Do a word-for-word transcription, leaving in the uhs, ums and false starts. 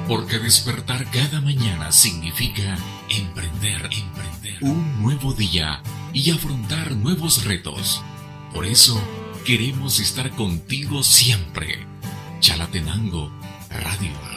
Porque despertar cada mañana significa emprender, emprender un nuevo día y afrontar nuevos retos. Por eso queremos estar contigo siempre. Chalatenango Radio.